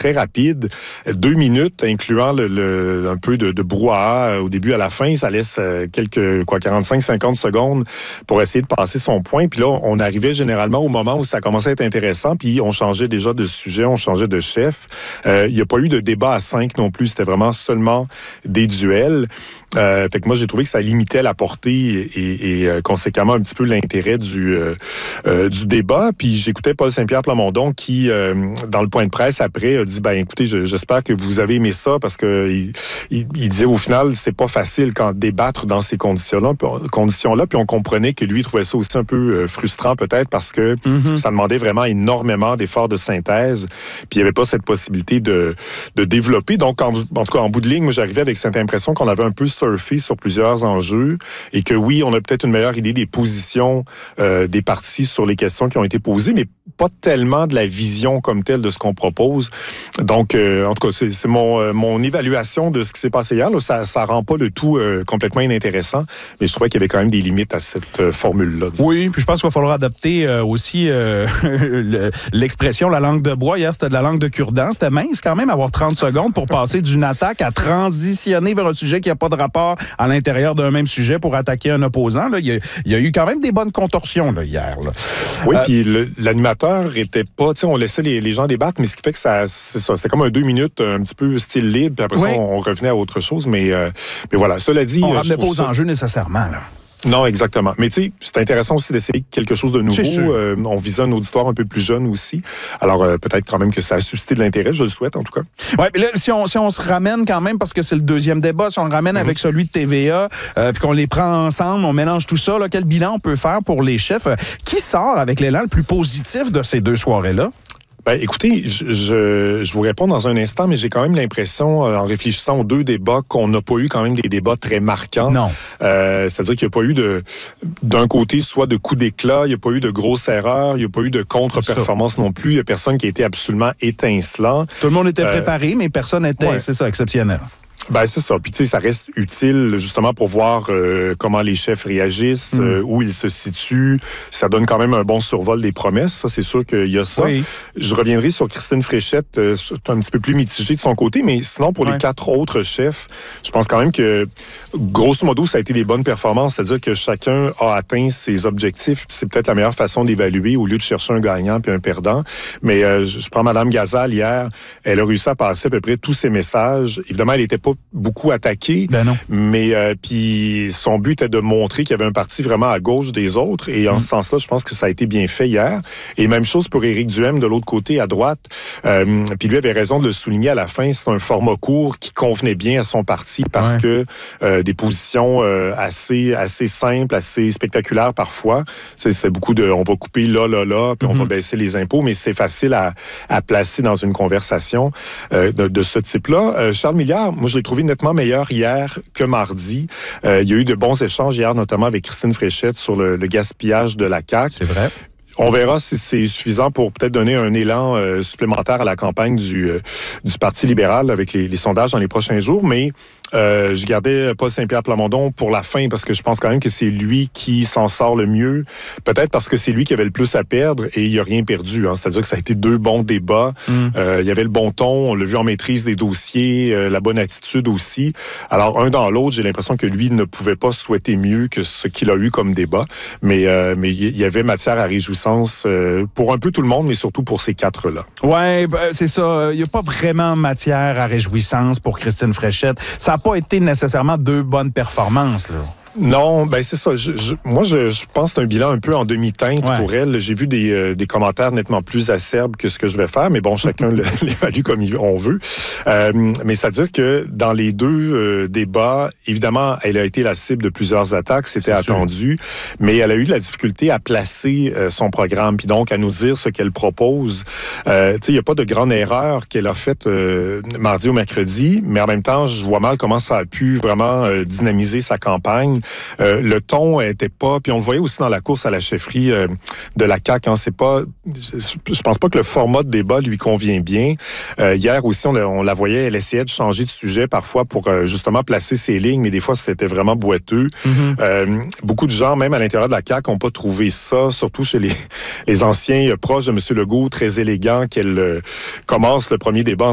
très rapide. 2 minutes, incluant un peu de brouhaha au début à la fin. Ça laisse 45-50 secondes pour essayer de passer son point. Puis là, on arrivait généralement au moment où ça commençait à être intéressant, puis on changeait déjà de sujet, on changeait de chef. Il n'y a pas eu de débat à 5 non plus. C'était vraiment seulement des duels. Fait que moi, j'ai trouvé que ça limitait la portée et conséquemment un petit peu l'intérêt du débat. Puis j'écoutais Paul Saint-Pierre Plamondon qui, dans le point de presse après, a dit, écoutez, j'espère que vous avez aimé ça parce que il disait au final, c'est pas facile quand débattre dans ces conditions-là. Puis on comprenait que lui trouvait ça aussi un peu frustrant peut-être parce que ça demandait vraiment énormément d'efforts de synthèse. Puis il n'y avait pas cette possibilité de développer. Donc, en tout cas, en bout de ligne, moi, j'arrivais avec cette impression qu'on avait un peu surfé sur plusieurs enjeux et que oui, on a peut-être une meilleure idée des positions des partis sur les questions qui ont été posées, mais pas tellement de la vision comme telle de ce qu'on propose. Donc, en tout cas, c'est mon évaluation de ce qui s'est passé hier. Là, ça rend pas le tout complètement inintéressant, mais je trouvais qu'il y avait quand même des limites à cette formule-là. Disons. Oui, puis je pense qu'il va falloir adapter aussi l'expression la langue de bois. Hier, c'était de la langue de cure-dent. C'était mince quand même, avoir 30 secondes pour passer d'une attaque à transitionner vers un sujet qui n'a pas de rapport à l'intérieur d'un même sujet pour attaquer un opposant. Là. Il y a eu quand même des bonnes contorsions là, hier. Là. Oui, puis l'animateur était pas... On laissait les gens débattre, mais ce qui fait que c'est ça. C'était comme un 2 minutes un petit peu style libre, puis après ça, on revenait à autre chose. Mais voilà, cela dit... On ne ramenait pas aux enjeux nécessairement, là. Non, exactement. Mais tu sais, c'est intéressant aussi d'essayer quelque chose de nouveau. On visait un auditoire un peu plus jeune aussi. Alors, peut-être quand même que ça a suscité de l'intérêt, je le souhaite en tout cas. Oui, mais là, si on se ramène quand même, parce que c'est le deuxième débat, si on le ramène avec celui de TVA, puis qu'on les prend ensemble, on mélange tout ça, là, quel bilan on peut faire pour les chefs? Qui sort avec l'élan le plus positif de ces deux soirées-là? Écoutez, je vous réponds dans un instant, mais j'ai quand même l'impression, en réfléchissant aux deux débats, qu'on n'a pas eu quand même des débats très marquants. Non. C'est-à-dire qu'il n'y a pas eu d'un côté, soit de coups d'éclat, il n'y a pas eu de grosses erreurs, il n'y a pas eu de contre-performance non plus. Il n'y a personne qui a été absolument étincelant. Tout le monde était préparé, mais personne n'était, c'est ça, exceptionnel. C'est ça. Puis, tu sais, ça reste utile, justement, pour voir comment les chefs réagissent, où ils se situent. Ça donne quand même un bon survol des promesses. Ça, c'est sûr qu'il y a ça. Oui. Je reviendrai sur Christine Fréchette. Je suis un petit peu plus mitigé de son côté, mais sinon, pour les 4 autres chefs, je pense quand même que, grosso modo, ça a été des bonnes performances. C'est-à-dire que chacun a atteint ses objectifs. C'est peut-être la meilleure façon d'évaluer au lieu de chercher un gagnant puis un perdant. Mais je prends Mme Gazal hier. Elle a réussi à passer à peu près tous ses messages. Évidemment, elle n'était pas beaucoup attaqué, non. Mais puis son but était de montrer qu'il y avait un parti vraiment à gauche des autres, et en ce sens-là, je pense que ça a été bien fait hier. Et même chose pour Éric Duhem de l'autre côté, à droite. Puis lui avait raison de le souligner à la fin, c'est un format court qui convenait bien à son parti parce que des positions assez simples, assez spectaculaires parfois. C'est beaucoup de, on va couper là, puis on va baisser les impôts, mais c'est facile à placer dans une conversation de ce type-là. Charles Milliard, moi je l'ai trouvé nettement meilleur hier que mardi. Il y a eu de bons échanges hier, notamment avec Christine Fréchette sur le gaspillage de la CAQ. C'est vrai. On verra si c'est suffisant pour peut-être donner un élan supplémentaire à la campagne du Parti libéral avec les sondages dans les prochains jours, mais je gardais Paul Saint-Pierre Plamondon pour la fin parce que je pense quand même que c'est lui qui s'en sort le mieux. Peut-être parce que c'est lui qui avait le plus à perdre et il n'a rien perdu. Hein. C'est-à-dire que ça a été 2 bons débats. Il y avait le bon ton, on l'a vu en maîtrise des dossiers, la bonne attitude aussi. Alors, un dans l'autre, j'ai l'impression que lui ne pouvait pas souhaiter mieux que ce qu'il a eu comme débat. Mais il y avait matière à réjouissance pour un peu tout le monde, mais surtout pour ces 4-là. Oui, c'est ça. Il n'y a pas vraiment matière à réjouissance pour Christine Fréchette. Ça n'a pas été nécessairement 2 bonnes performances, là. Non, c'est ça. Moi, je pense que c'est un bilan un peu en demi-teinte pour elle. J'ai vu des commentaires nettement plus acerbes que ce que je vais faire, mais bon, chacun l'évalue comme on veut. Mais c'est-à-dire que dans les 2 débats, évidemment, elle a été la cible de plusieurs attaques, c'était attendu, mais elle a eu de la difficulté à placer son programme, puis donc à nous dire ce qu'elle propose. Tu sais, il n'y a pas de grande erreur qu'elle a faite mardi ou mercredi, mais en même temps, je vois mal comment ça a pu vraiment dynamiser sa campagne. Le ton était pas, puis on le voyait aussi dans la course à la chefferie de la CAQ. Hein, c'est pas, je pense pas que le format de débat lui convient bien. Hier aussi, on la voyait, elle essayait de changer de sujet parfois pour justement placer ses lignes, mais des fois c'était vraiment boiteux. Beaucoup de gens, même à l'intérieur de la CAQ, n'ont pas trouvé ça, surtout chez les anciens proches de M. Legault, très élégant, qu'elle commence le premier débat